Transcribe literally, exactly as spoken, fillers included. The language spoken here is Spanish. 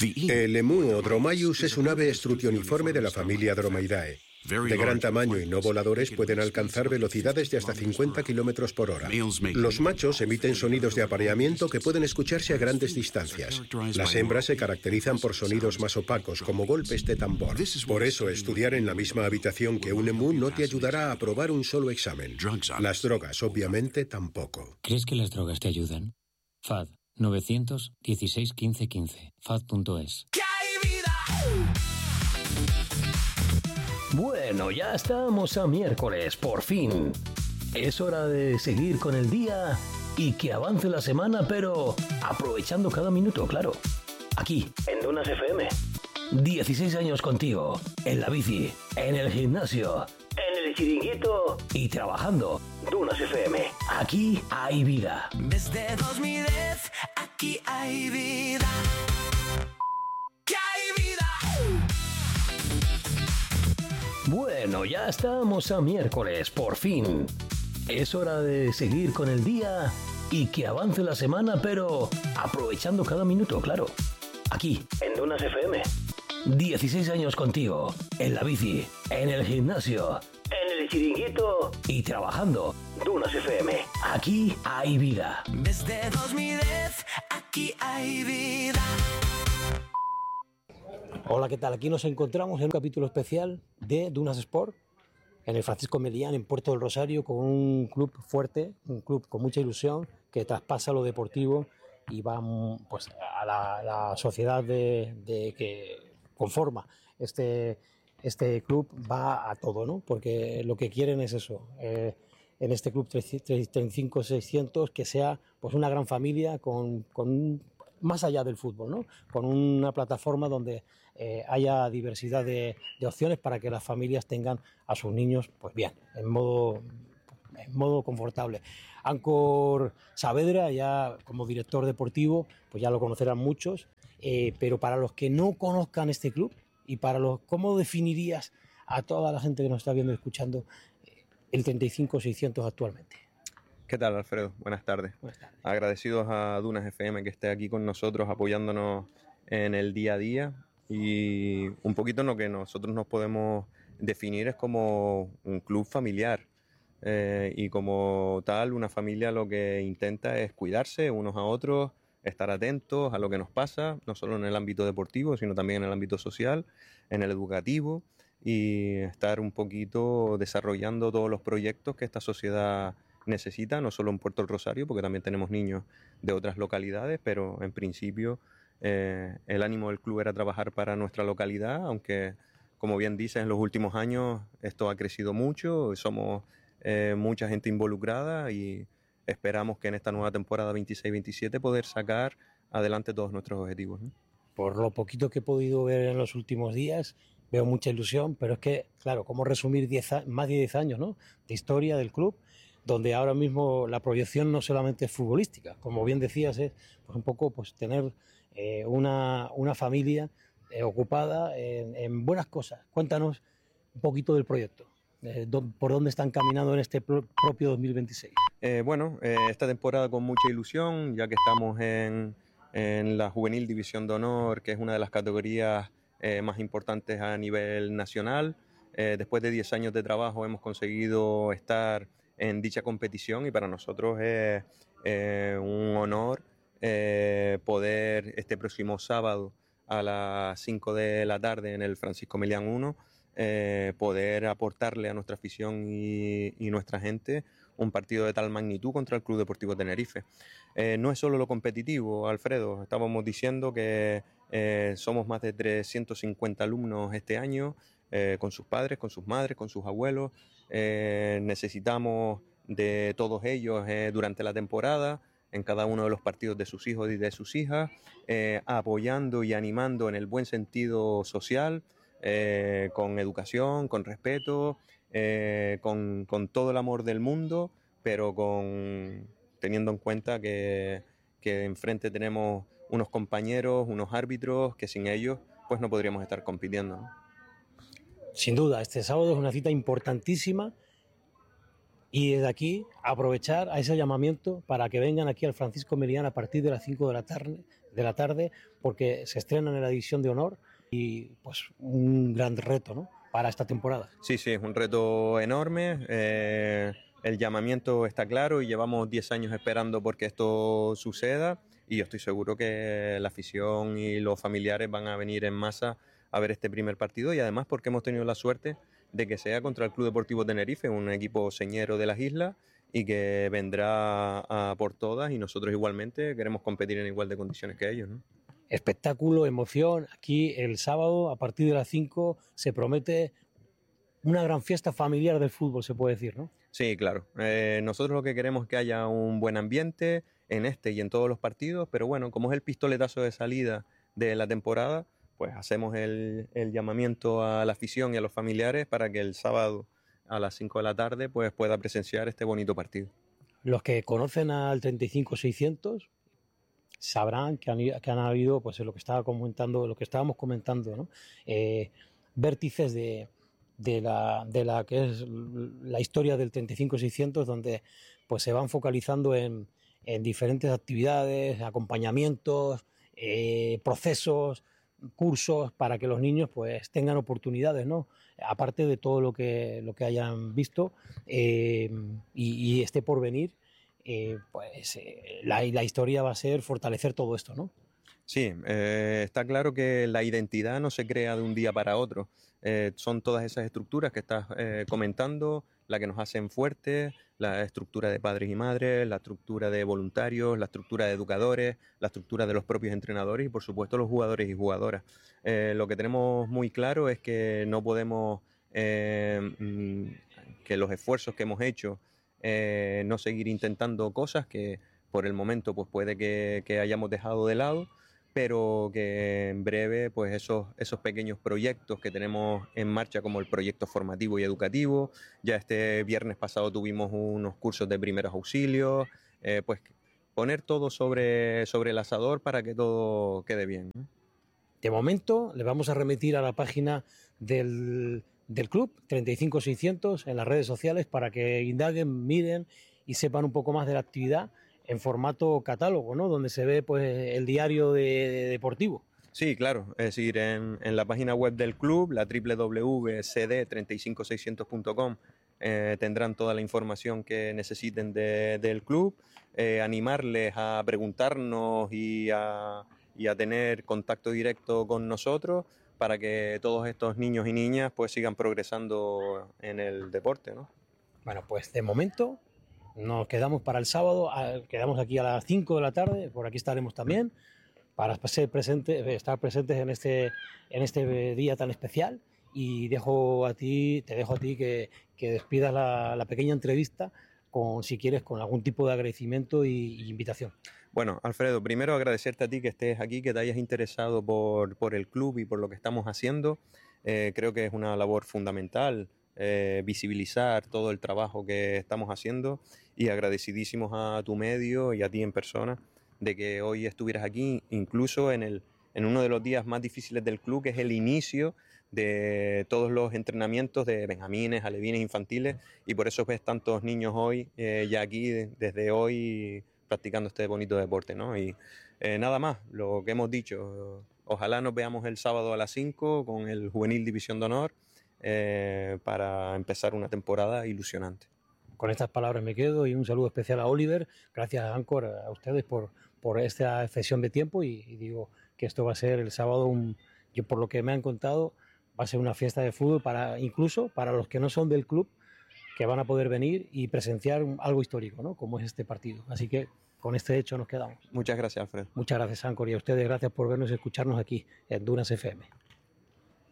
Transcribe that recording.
El emú o Dromaeus es un ave estrutioniforme de la familia Dromaeoidae. De gran tamaño y no voladores, pueden alcanzar velocidades de hasta cincuenta kilómetros por hora. Los machos emiten sonidos de apareamiento que pueden escucharse a grandes distancias. Las hembras se caracterizan por sonidos más opacos, como golpes de tambor. Por eso, estudiar en la misma habitación que un emú no te ayudará a aprobar un solo examen. Las drogas, obviamente, tampoco. ¿Crees que las drogas te ayudan? F A D nueve uno seis, uno cinco, uno cinco. F A D punto es. Bueno, ya estamos a miércoles, por fin. Es hora de seguir con el día y que avance la semana, pero aprovechando cada minuto, claro. Aquí, en Dunas F M. dieciséis años contigo, en la bici, en el gimnasio, en el chiringuito y trabajando. Dunas F M. Aquí hay vida. Desde dos mil diez, aquí hay vida. ¡Que hay vida! Bueno, ya estamos a miércoles, por fin. Es hora de seguir con el día y que avance la semana, pero aprovechando cada minuto, claro. Aquí, en Dunas F M. dieciséis años contigo, en la bici, en el gimnasio, en el chiringuito y trabajando. Dunas F M. Aquí hay vida. Desde dos mil diez, aquí hay vida. Hola, ¿qué tal? Aquí nos encontramos en un capítulo especial de Dunas Sport, en el Francisco Melián, en Puerto del Rosario, con un club fuerte, un club con mucha ilusión, que traspasa lo deportivo y va pues, a la, la sociedad de, de que conforma este, este club, va a todo, ¿no? Porque lo que quieren es eso, eh, en este club treinta y cinco seiscientos, que sea pues, una gran familia con, con un más allá del fútbol, ¿no? Con una plataforma donde eh, haya diversidad de, de opciones para que las familias tengan a sus niños, pues bien, en modo, en modo confortable. Ancor Saavedra, ya como director deportivo, pues ya lo conocerán muchos, eh, pero para los que no conozcan este club y para los, ¿cómo definirías a toda la gente que nos está viendo y escuchando eh, el treinta y cinco seiscientos actualmente? ¿Qué tal, Alfredo? Buenas tardes. Buenas tardes. Agradecidos a Dunas F M que esté aquí con nosotros apoyándonos en el día a día, y un poquito en lo que nosotros nos podemos definir es como un club familiar, eh, y como tal una familia lo que intenta es cuidarse unos a otros, estar atentos a lo que nos pasa, no solo en el ámbito deportivo sino también en el ámbito social, en el educativo, y estar un poquito desarrollando todos los proyectos que esta sociedad necesita, no solo en Puerto del Rosario, porque también tenemos niños de otras localidades, pero en principio eh, el ánimo del club era trabajar para nuestra localidad, aunque, como bien dices, en los últimos años esto ha crecido mucho, somos eh, mucha gente involucrada y esperamos que en esta nueva temporada veintiséis veintisiete poder sacar adelante todos nuestros objetivos, ¿no? Por lo poquito que he podido ver en los últimos días, veo mucha ilusión, pero es que, claro, ¿cómo resumir diez, más de diez años, ¿no?, de historia del club, donde ahora mismo la proyección no solamente es futbolística, como bien decías, es pues, un poco pues, tener eh, una, una familia eh, ocupada en, en buenas cosas? Cuéntanos un poquito del proyecto, eh, do, por dónde están caminando en este pro, propio dos mil veintiséis. Eh, bueno, eh, esta temporada con mucha ilusión, ya que estamos en, en la Juvenil División de Honor, que es una de las categorías eh, más importantes a nivel nacional. Eh, después de diez años de trabajo hemos conseguido estar en dicha competición y para nosotros es eh, un honor eh, poder este próximo sábado a las cinco de la tarde en el Francisco Melián uno eh, poder aportarle a nuestra afición y, y nuestra gente un partido de tal magnitud contra el Club Deportivo Tenerife. Eh, no es solo lo competitivo, Alfredo, estábamos diciendo que eh, somos más de trescientos cincuenta alumnos este año, eh, con sus padres, con sus madres, con sus abuelos. Eh, necesitamos de todos ellos eh, durante la temporada, en cada uno de los partidos de sus hijos y de sus hijas, eh, apoyando y animando en el buen sentido social, eh, con educación, con respeto, eh, con, con todo el amor del mundo, pero con teniendo en cuenta que, que enfrente tenemos unos compañeros, unos árbitros, que sin ellos pues no podríamos estar compitiendo, ¿no? Sin duda, este sábado es una cita importantísima y desde aquí aprovechar a ese llamamiento para que vengan aquí al Francisco Melián a partir de las cinco de la tarde, de la tarde, porque se estrenan en la División de Honor y pues un gran reto, ¿no?, para esta temporada. Sí, sí, es un reto enorme. Eh, el llamamiento está claro y llevamos diez años esperando porque esto suceda, y yo estoy seguro que la afición y los familiares van a venir en masa a ver este primer partido, y además porque hemos tenido la suerte de que sea contra el Club Deportivo Tenerife, un equipo señero de las islas, y que vendrá a por todas, y nosotros igualmente queremos competir en igual de condiciones que ellos, ¿no? Espectáculo, emoción. Aquí el sábado a partir de las cinco se promete una gran fiesta familiar del fútbol, se puede decir, ¿no? Sí, claro. Eh, nosotros lo que queremos es que haya un buen ambiente en este y en todos los partidos, pero bueno, como es el pistoletazo de salida de la temporada, pues hacemos el, el llamamiento a la afición y a los familiares para que el sábado a las cinco de la tarde pues pueda presenciar este bonito partido. Los que conocen al treinta y cinco seiscientos sabrán que han, que han habido, pues lo que estaba comentando, lo que estábamos comentando, ¿no? Eh, vértices de, de, la, de la que es la historia del treinta y cinco seiscientos, donde pues se van focalizando en, en diferentes actividades, acompañamientos, eh, procesos, cursos, para que los niños pues tengan oportunidades, ¿no?, aparte de todo lo que, lo que hayan visto eh, y, y esté por venir. Eh, pues eh, la, la historia va a ser fortalecer todo esto, ¿no? Sí, eh, está claro que la identidad no se crea de un día para otro. Eh, son todas esas estructuras que estás eh, comentando las que nos hacen fuertes: la estructura de padres y madres, la estructura de voluntarios, la estructura de educadores, la estructura de los propios entrenadores y por supuesto los jugadores y jugadoras. Eh, lo que tenemos muy claro es que no podemos, eh, que los esfuerzos que hemos hecho, Eh, no seguir intentando cosas que por el momento pues puede que, que hayamos dejado de lado, pero que en breve pues esos, esos pequeños proyectos que tenemos en marcha, como el proyecto formativo y educativo, ya este viernes pasado tuvimos unos cursos de primeros auxilios, eh, pues poner todo sobre, sobre el asador para que todo quede bien, ¿no? De momento le vamos a remitir a la página del del club treinta y cinco seiscientos en las redes sociales para que indaguen, miren y sepan un poco más de la actividad en formato catálogo, ¿no?, donde se ve pues el diario de, de deportivo. Sí, claro, es decir, en, en la página web del club, la doble u doble u doble u punto c d treinta y cinco seiscientos punto com, eh, tendrán toda la información que necesiten de, del club. Eh, animarles a preguntarnos y a, y a tener contacto directo con nosotros, para que todos estos niños y niñas pues sigan progresando en el deporte, ¿no? Bueno, pues de momento nos quedamos para el sábado, quedamos aquí a las cinco de la tarde, por aquí estaremos también, para ser presente, estar presentes en este, en este día tan especial, y dejo a ti, te dejo a ti que, que despidas la, la pequeña entrevista con, si quieres, con algún tipo de agradecimiento y, y invitación. Bueno, Alfredo, primero agradecerte a ti que estés aquí, que te hayas interesado por, por el club y por lo que estamos haciendo. Eh, creo que es una labor fundamental eh, visibilizar todo el trabajo que estamos haciendo, y agradecidísimos a tu medio y a ti en persona de que hoy estuvieras aquí, incluso en, el, en uno de los días más difíciles del club, que es el inicio de todos los entrenamientos de benjamines, alevines, infantiles, y por eso ves tantos niños hoy, eh, ya aquí desde hoy, practicando este bonito deporte, ¿no? Y eh, nada más, lo que hemos dicho, ojalá nos veamos el sábado a las cinco con el Juvenil División de Honor eh, para empezar una temporada ilusionante. Con estas palabras me quedo, y un saludo especial a Oliver. Gracias, Anchor, a ustedes por, por esta cesión de tiempo, y, y digo que esto va a ser el sábado, un, yo por lo que me han contado, va a ser una fiesta de fútbol, para incluso para los que no son del club, que van a poder venir y presenciar algo histórico, ¿no?, como es este partido. Así que con este hecho nos quedamos. Muchas gracias, Alfredo. Muchas gracias, Anchor, y a ustedes gracias por vernos y escucharnos aquí en Dunas F M.